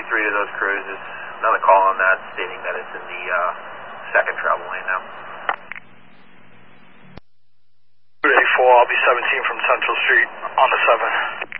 to those crews. There's another call on that stating that it's in the second travel lane now. 84, I'll be 17 from Central Street on the 7.